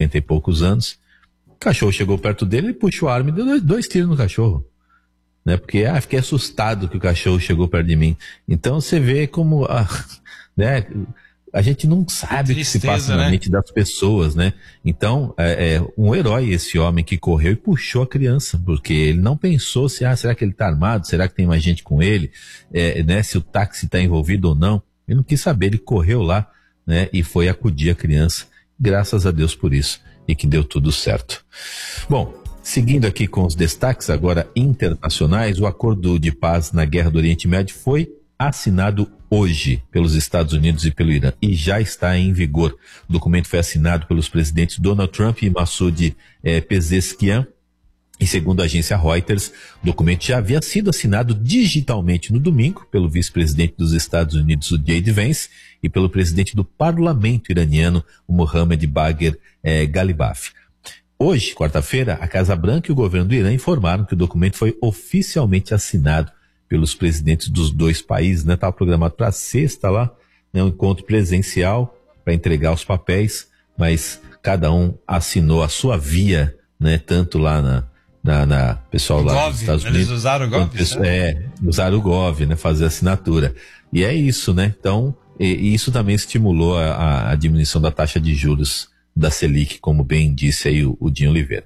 50 e poucos anos. O cachorro chegou perto dele, ele puxou a arma e deu 2 tiros no cachorro. Né? Porque, fiquei assustado que o cachorro chegou perto de mim. Então você vê como, né? A gente não sabe o que se passa na mente das pessoas, né? Então, é um herói esse homem que correu e puxou a criança, porque ele não pensou se, será que ele está armado? Será que tem mais gente com ele? Né? Se o táxi está envolvido ou não. Ele não quis saber, ele correu lá, né? E foi acudir a criança. Graças a Deus por isso. E que deu tudo certo. Bom, seguindo aqui com os destaques agora internacionais, o acordo de paz na guerra do Oriente Médio foi assinado hoje pelos Estados Unidos e pelo Irã e já está em vigor. O documento foi assinado pelos presidentes Donald Trump e Massoud Pezeshkian. E segundo a agência Reuters, o documento já havia sido assinado digitalmente no domingo pelo vice-presidente dos Estados Unidos, o J.D. Vance, e pelo presidente do parlamento iraniano, o Mohammad Bagher Ghalibaf. Hoje, quarta-feira, a Casa Branca e o governo do Irã informaram que o documento foi oficialmente assinado pelos presidentes dos 2 países, né? Estava programado para sexta lá, né? Um encontro presencial para entregar os papéis, mas cada um assinou a sua via, né? Tanto lá na pessoal lá Gov, dos Estados Unidos. Eles usaram o Gov? Usaram o Gov, né? Fazer assinatura. E é isso, né? Então, e isso também estimulou a diminuição da taxa de juros da Selic, como bem disse aí o Dinho Oliveira.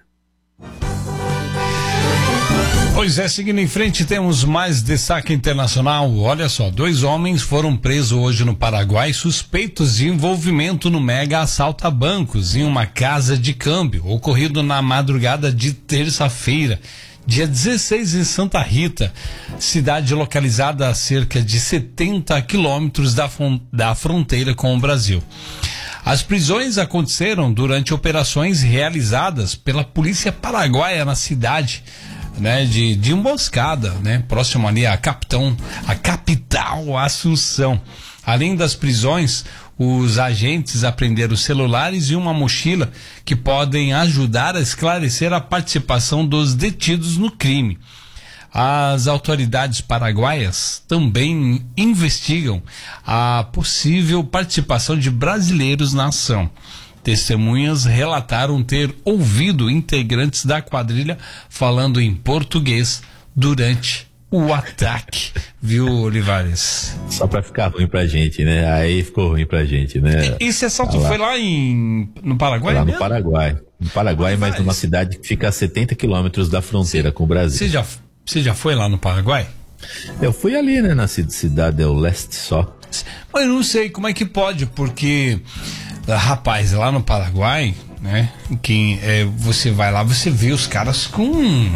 Pois é, seguindo em frente, temos mais destaque internacional. Olha só, 2 homens foram presos hoje no Paraguai suspeitos de envolvimento no mega assalto a bancos em uma casa de câmbio, ocorrido na madrugada de terça-feira, dia 16 em Santa Rita, cidade localizada a cerca de 70 quilômetros da fronteira com o Brasil. As prisões aconteceram durante operações realizadas pela polícia paraguaia na cidade, né, de emboscada, né, próximo ali à capital Assunção. Além das prisões, os agentes apreenderam celulares e uma mochila que podem ajudar a esclarecer a participação dos detidos no crime. As autoridades paraguaias também investigam a possível participação de brasileiros na ação. Testemunhas relataram ter ouvido integrantes da quadrilha falando em português durante o ataque, viu, Olivares? Só pra ficar ruim pra gente, né? Aí ficou ruim pra gente, né? Esse assalto foi lá no Paraguai lá mesmo? No Paraguai, mas numa cidade que fica a 70 quilômetros da fronteira com o Brasil. Você já foi lá no Paraguai? Eu fui ali, né, na cidade do leste só. Mas eu não sei como é que pode, porque, rapaz, lá no Paraguai, né, você vai lá, você vê os caras com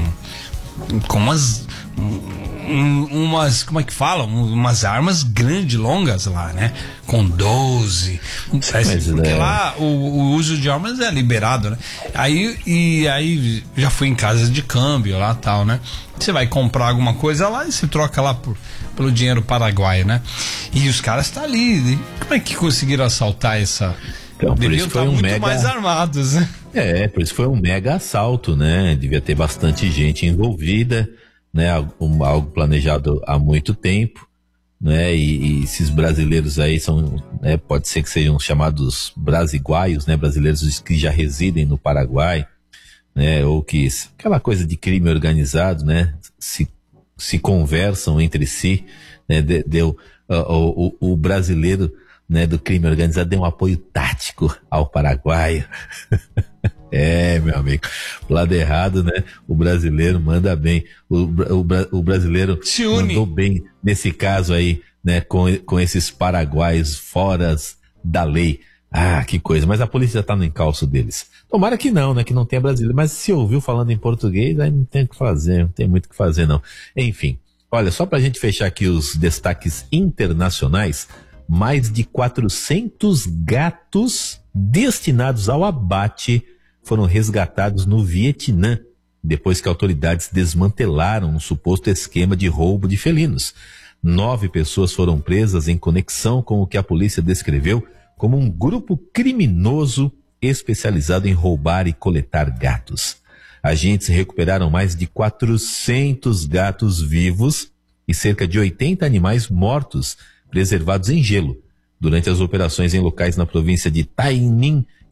umas, como é que fala? Umas armas grandes, longas lá, né? Com 12. Porque lá o uso de armas é liberado, né? Aí já fui em casa de câmbio lá tal, né? Você vai comprar alguma coisa lá e se troca lá pelo dinheiro paraguaio, né? E os caras estão ali. Como é que conseguiram assaltar essa... Então, deviam estar muito mais armados, né? Por isso foi um mega assalto, né? Devia ter bastante gente envolvida, né? Algo planejado há muito tempo, né? E esses brasileiros aí são, né? Pode ser que sejam chamados brasiguaios, né? Brasileiros que já residem no Paraguai, né? Ou que aquela coisa de crime organizado, né? Se conversam entre si, né? O brasileiro, né, do crime organizado deu um apoio tático ao paraguaio. Meu amigo, pro lado errado, né, o brasileiro manda bem, o brasileiro mandou bem nesse caso aí, né, com esses paraguaios fora da lei. Que coisa, mas a polícia já tá no encalço deles. Tomara que não, né, que não tenha brasileiro, mas se ouviu falando em português, aí não tem o que fazer, não tem muito o que fazer não. Enfim, olha, só pra gente fechar aqui os destaques internacionais, mais de 400 gatos destinados ao abate foram resgatados no Vietnã, depois que autoridades desmantelaram um suposto esquema de roubo de felinos. 9 pessoas foram presas em conexão com o que a polícia descreveu como um grupo criminoso especializado em roubar e coletar gatos. Agentes recuperaram mais de 400 gatos vivos e cerca de 80 animais mortos preservados em gelo, durante as operações em locais na província de Taininh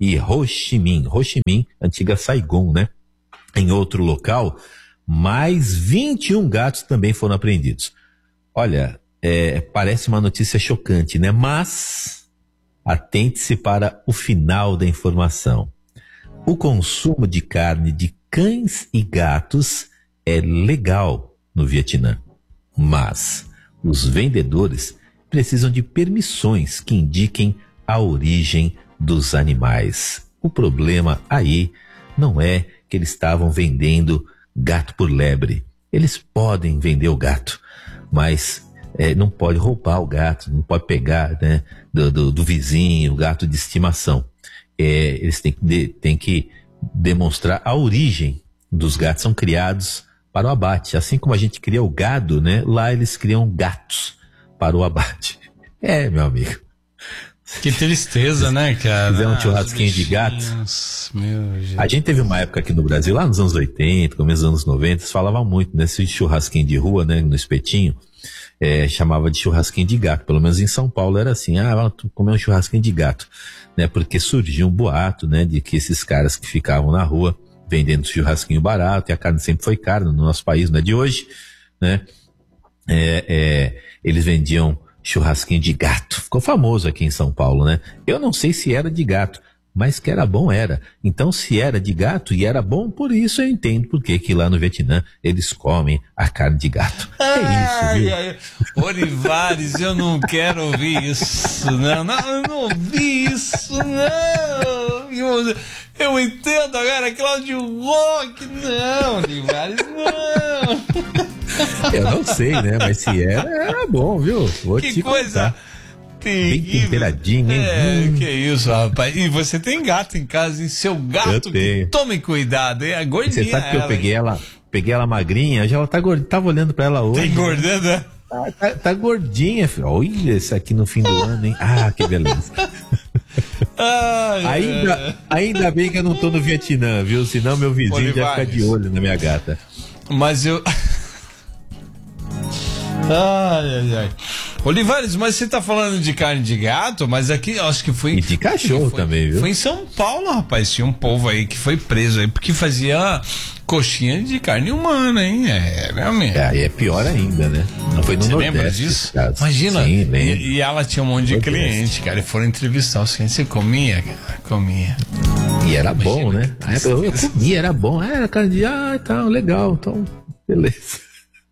e Ho Chi Minh. Ho Chi Minh, antiga Saigon, né? Em outro local, mais 21 gatos também foram apreendidos. Olha, parece uma notícia chocante, né? Mas atente-se para o final da informação. O consumo de carne de cães e gatos é legal no Vietnã, mas os vendedores precisam de permissões que indiquem a origem dos animais. O problema aí não é que eles estavam vendendo gato por lebre. Eles podem vender o gato, mas não pode roubar o gato, não pode pegar, né, do vizinho, o gato de estimação. Eles têm que demonstrar a origem dos gatos. São criados para o abate. Assim como a gente cria o gado, né? Lá eles criam gatos para o abate. Meu amigo. Que tristeza, né, cara? Fizer um churrasquinho de gato. Meu Deus. A gente teve uma época aqui no Brasil, lá nos anos 80, começo dos anos 90, falava muito nesse churrasquinho de rua, né? No espetinho. Chamava de churrasquinho de gato. Pelo menos em São Paulo era assim, vamos comer um churrasquinho de gato, né? Porque surgiu um boato, né? De que esses caras que ficavam na rua vendendo churrasquinho barato, e a carne sempre foi cara no nosso país, não é de hoje, né? Eles vendiam churrasquinho de gato. Ficou famoso aqui em São Paulo, né? Eu não sei se era de gato, mas que era bom, era. Então, se era de gato e era bom, por isso eu entendo porque que lá no Vietnã eles comem a carne de gato. É isso, viu? Olivares, eu não quero ouvir isso, não, eu não ouvi isso, não. Eu entendo agora, Cláudio Roque, não, Olivares, não. Eu não sei, né? Mas se era bom, viu? Vou que te coisa. Contar. Bem temperadinho, hein? Que isso, rapaz. E você tem gato em casa, hein? Seu gato, tome cuidado, hein? A gordinha. Você sabe que eu peguei ela magrinha, já ela tá gordinha, tava olhando pra ela hoje. Tá engordando, né? Tá gordinha, filho. Olha isso aqui no fim do ano, hein? Que beleza. Ainda bem que eu não tô no Vietnã, viu? Senão meu vizinho Olivares já fica de olho na minha gata. Mas eu... Olivares, mas você tá falando de carne de gato, mas aqui acho que foi... E de cachorro também, viu? Foi em São Paulo, rapaz, tinha um povo aí que foi preso aí, porque fazia coxinha de carne humana, hein? Realmente. Aí é pior ainda, né? Não foi no Você Nordeste. Lembra disso? Imagina. Sim, e ela tinha um monte de cliente, cara, e foram entrevistar os clientes, você comia, cara? Comia. E era bom, né? Eu comia, era bom. Era carne de... tá, legal, então, beleza.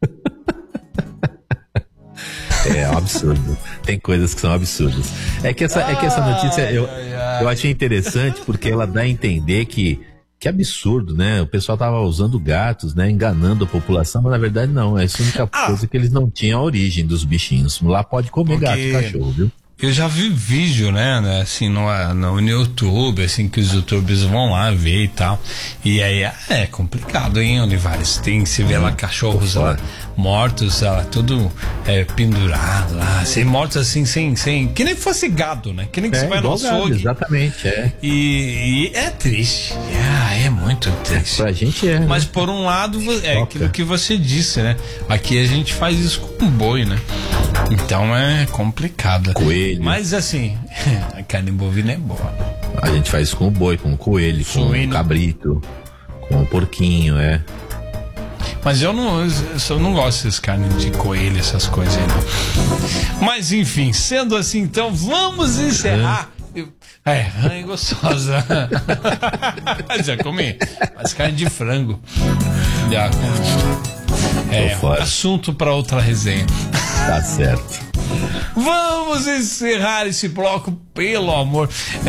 É um absurdo. Tem coisas que são absurdas. É que essa notícia eu achei interessante porque ela dá a entender que absurdo, né? O pessoal tava usando gatos, né? Enganando a população, mas na verdade não. É a única coisa que eles não tinham a origem dos bichinhos. Lá pode comer gato e cachorro, viu? Eu já vi vídeo, né, assim, no YouTube, assim, que os youtubers vão lá ver e tal. E aí é complicado, hein, Olivares? Se vê lá cachorros lá, mortos, tudo pendurado lá, sem mortos assim, sem. Que nem fosse gado, né? Que nem que você vai no açougue. Exatamente, E é triste. É muito triste. Pra gente é. Mas por um lado, aquilo que você disse, né? Aqui a gente faz isso com boi, né? Então é complicado. Coelho. Mas assim, a carne bovina é boa. A gente faz isso com o boi, com o coelho, com o cabrito, com o porquinho, Mas eu não gosto dessas carnes de coelho, essas coisas aí, não. Mas enfim, sendo assim, então vamos encerrar. É gostosa. Já comi. Mas carne de frango. Já comi. Assunto para outra resenha. Tá certo. Vamos encerrar esse bloco, pelo amor.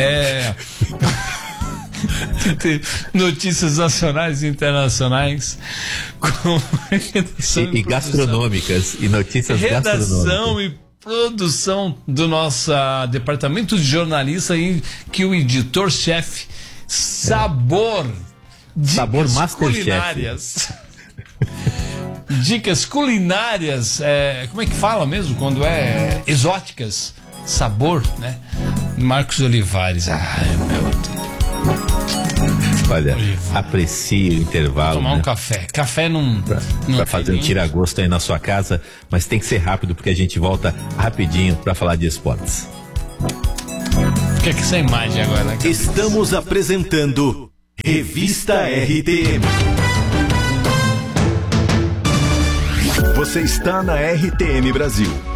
Notícias nacionais e internacionais e gastronômicas e notícias gastronômicas. Redação e produção do nosso departamento de jornalista aí, que o editor-chefe Sabor Masterchef. Dicas culinárias, como é que fala mesmo quando exóticas? Sabor, né? Marcos Olivares. Meu Deus. Olha, aprecie o intervalo. Tomar um café. Café não pra fazer um tira-gosto aí na sua casa, mas tem que ser rápido porque a gente volta rapidinho pra falar de esportes. Fica com essa imagem agora, né? Estamos apresentando Revista RTM. Você está na RTM Brasil.